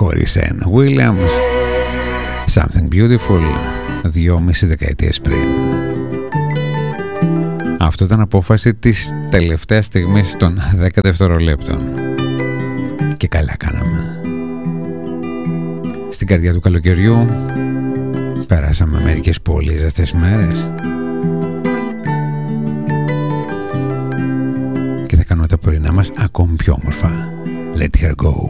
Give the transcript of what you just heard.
Χωρίς Williams, Something Beautiful, 2,5 δεκαετίες πριν. Αυτό ήταν απόφαση της τελευταίας στιγμής των 10 δευτερολέπτων. Και καλά κάναμε. Στην καρδιά του καλοκαιριού πέρασαμε μερικές πολύ ζεστές μέρες και θα κάνουμε τα πρωινά μας ακόμη πιο όμορφα. Let her go.